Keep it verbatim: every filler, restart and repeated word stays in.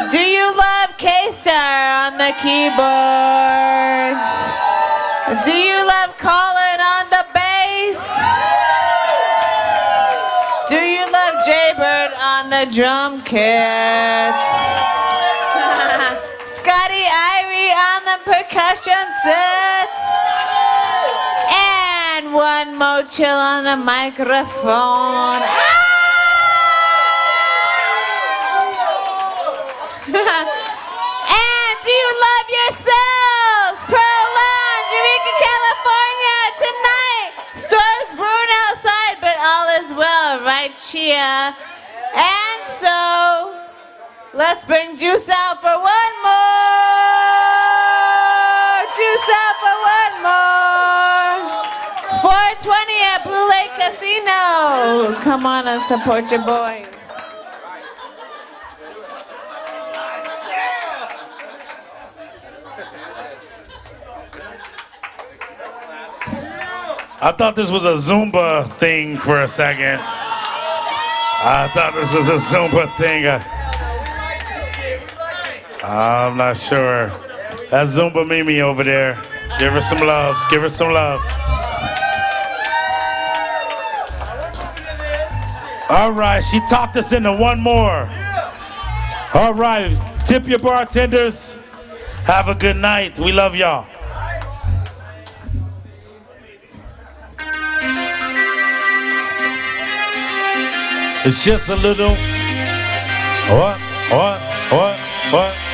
Do you love K-Star on the keyboards? Do you love Colin on the bass? Do you love Jaybird on the drum kits? Scotty Irie on the percussion set? And one Mo Chill on the microphone. Ah! And do you love yourselves? Pearl Lounge, Eureka, California, tonight. Storm's brewing outside, but all is well, right, Chia? And so, let's bring Juice out for one more. Juice out for one more. four twenty at Blue Lake Casino. Come on and support your boy. I thought this was a Zumba thing for a second. I thought this was a Zumba thing. I, I'm not sure. That's Zumba Mimi over there. Give her some love. Give her some love. All right, she talked us into one more. All right, tip your bartenders. Have a good night. We love y'all. It's just a little, what?